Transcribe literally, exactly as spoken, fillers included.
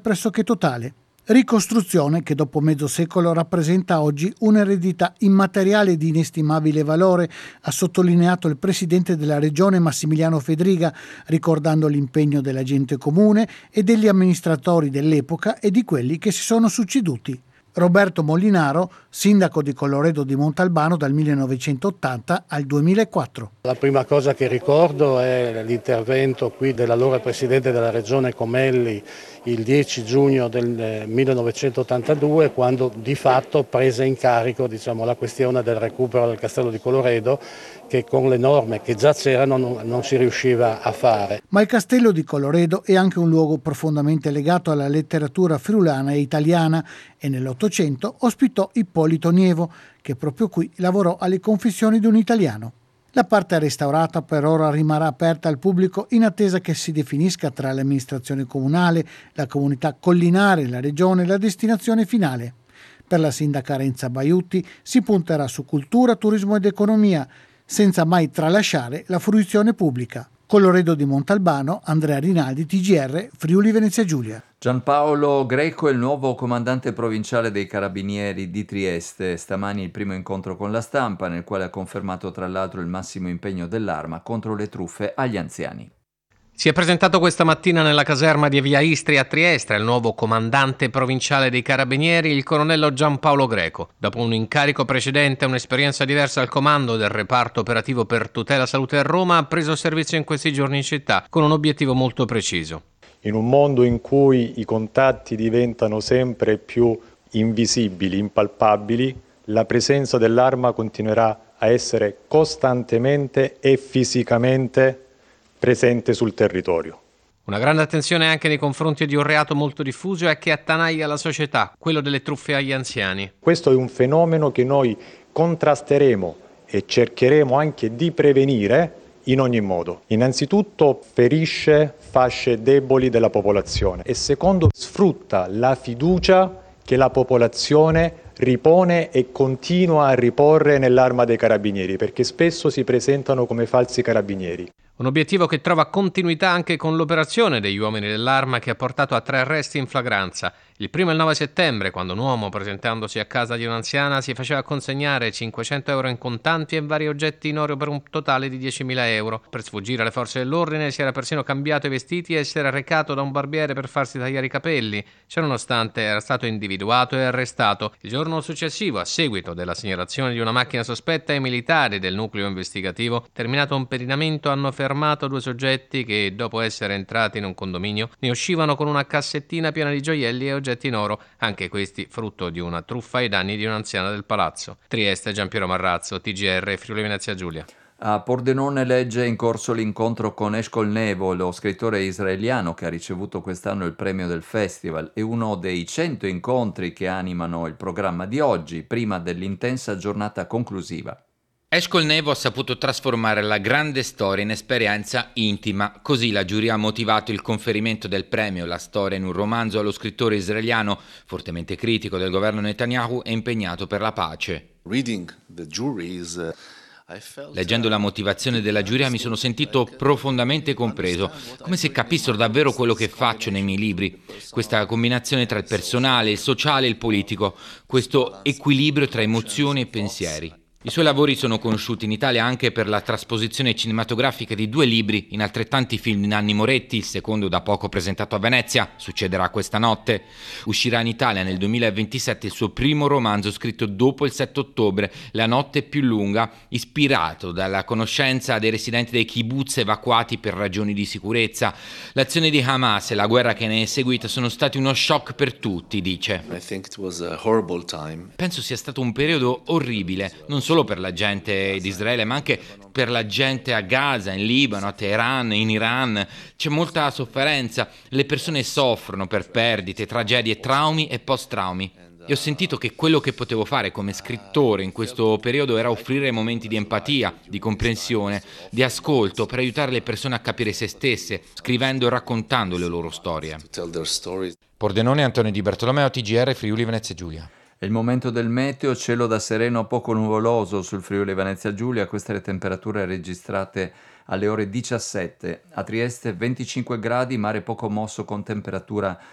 pressoché totale. Ricostruzione che dopo mezzo secolo rappresenta oggi un'eredità immateriale di inestimabile valore, ha sottolineato il presidente della regione Massimiliano Fedriga, ricordando l'impegno della gente comune e degli amministratori dell'epoca e di quelli che si sono succeduti. Roberto Molinaro, sindaco di Colloredo di Montalbano dal millenovecentottanta al duemilaquattro. La prima cosa che ricordo è l'intervento qui dell'allora presidente della regione Comelli il dieci giugno del millenovecentottantadue, quando di fatto prese in carico, diciamo, la questione del recupero del castello di Colloredo, che con le norme che già c'erano non, non si riusciva a fare. Ma il castello di Colloredo è anche un luogo profondamente legato alla letteratura friulana e italiana e nell'Ottocento ospitò Ippolito Nievo, che proprio qui lavorò alle Confessioni di un italiano. La parte restaurata per ora rimarrà aperta al pubblico in attesa che si definisca tra l'amministrazione comunale, la comunità collinare, la regione la destinazione finale. Per la sindaca Renza Baiutti si punterà su cultura, turismo ed economia, senza mai tralasciare la fruizione pubblica. Colloredo di Montalbano, Andrea Rinaldi, T G R, Friuli Venezia Giulia. Giampaolo Greco è il nuovo comandante provinciale dei Carabinieri di Trieste. Stamani il primo incontro con la stampa, nel quale ha confermato tra l'altro il massimo impegno dell'Arma contro le truffe agli anziani. Si è presentato questa mattina nella caserma di Via Istria a Trieste il nuovo comandante provinciale dei Carabinieri, il colonnello Giampaolo Greco. Dopo un incarico precedente e un'esperienza diversa al comando del reparto operativo per tutela salute a Roma, ha preso servizio in questi giorni in città con un obiettivo molto preciso. In un mondo in cui i contatti diventano sempre più invisibili, impalpabili, la presenza dell'Arma continuerà a essere costantemente e fisicamente presente sul territorio. Una grande attenzione anche nei confronti di un reato molto diffuso e che attanaglia la società, quello delle truffe agli anziani. Questo è un fenomeno che noi contrasteremo e cercheremo anche di prevenire in ogni modo. Innanzitutto ferisce fasce deboli della popolazione e secondo sfrutta la fiducia che la popolazione ripone e continua a riporre nell'Arma dei Carabinieri, perché spesso si presentano come falsi carabinieri. Un obiettivo che trova continuità anche con l'operazione degli uomini dell'Arma che ha portato a tre arresti in flagranza. Il primo è il nove settembre, quando un uomo, presentandosi a casa di un'anziana, si faceva consegnare cinquecento euro in contanti e vari oggetti in oro per un totale di diecimila euro. Per sfuggire alle forze dell'ordine si era persino cambiato i vestiti e si era recato da un barbiere per farsi tagliare i capelli. Ciononostante era stato individuato e arrestato. Il giorno successivo, a seguito della segnalazione di una macchina sospetta, i militari del nucleo investigativo, terminato un pedinamento, hanno fermato due soggetti che, dopo essere entrati in un condominio, ne uscivano con una cassettina piena di gioielli e oggetti in oro, anche questi frutto di una truffa ai danni di un'anziana del palazzo. Trieste, Giampiero Marrazzo, T G R, Friuli Venezia Giulia. A Pordenone legge in corso l'incontro con Eshkol Nevo, lo scrittore israeliano che ha ricevuto quest'anno il premio del festival e uno dei cento incontri che animano il programma di oggi, prima dell'intensa giornata conclusiva. Eshkol Nevo ha saputo trasformare la grande storia in esperienza intima, così la giuria ha motivato il conferimento del premio La storia in un romanzo allo scrittore israeliano, fortemente critico del governo Netanyahu e impegnato per la pace. Reading the juries, uh... Leggendo la motivazione della giuria mi sono sentito profondamente compreso, come se capissero davvero quello che faccio nei miei libri. Questa combinazione tra il personale, il sociale e il politico, questo equilibrio tra emozioni e pensieri. I suoi lavori sono conosciuti in Italia anche per la trasposizione cinematografica di due libri in altrettanti film di Nanni Moretti, il secondo da poco presentato a Venezia, Succederà questa notte. Uscirà in Italia nel duemilaventisette il suo primo romanzo scritto dopo il sette ottobre, La notte più lunga, ispirato dalla conoscenza dei residenti dei kibbutz evacuati per ragioni di sicurezza. L'azione di Hamas e la guerra che ne è seguita sono stati uno shock per tutti, dice. I think it was a horrible time. Penso sia stato un periodo orribile, non solo per la gente di Israele, ma anche per la gente a Gaza, in Libano, a Teheran, in Iran. C'è molta sofferenza, le persone soffrono per perdite, tragedie, traumi e post-traumi. E ho sentito che quello che potevo fare come scrittore in questo periodo era offrire momenti di empatia, di comprensione, di ascolto per aiutare le persone a capire se stesse, scrivendo e raccontando le loro storie. Pordenone, Antonio Di Bartolomeo, T G R, Friuli Venezia Giulia. È il momento del meteo, cielo da sereno a poco nuvoloso sul Friuli Venezia Giulia, queste le temperature registrate alle ore diciassette. A Trieste venticinque gradi, mare poco mosso con temperatura